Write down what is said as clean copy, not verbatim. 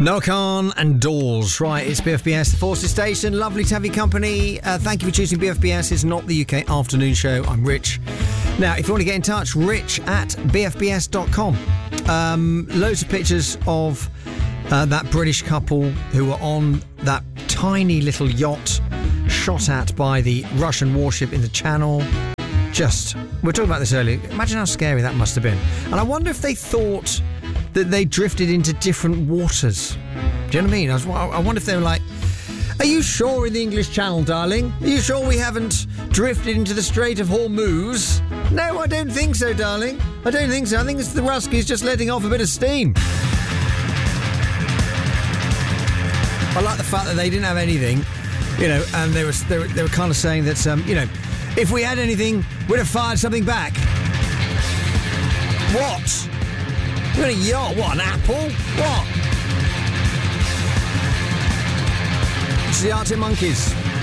Noah Khan and Doors. Right, it's BFBS, the Forces Station. Lovely to have your company. Thank you for choosing BFBS. It's not the UK afternoon show. I'm Rich. Now, if you want to get in touch, rich@bfbs.com. Loads of pictures of that British couple who were on that tiny little yacht shot at by the Russian warship in the Channel. We were talking about this earlier. Imagine how scary that must have been. And I wonder if they thought that they drifted into different waters. Do you know what I mean? I wonder if they were like, are you sure in the English Channel, darling? Are you sure we haven't drifted into the Strait of Hormuz? No, I don't think so, darling. I don't think so. I think it's the Ruskies just letting off a bit of steam. I like the fact that they didn't have anything, and they were kind of saying that, if we had anything, we'd have fired something back. What? We're in a yacht. What, an apple? What? It's the Arctic Monkeys.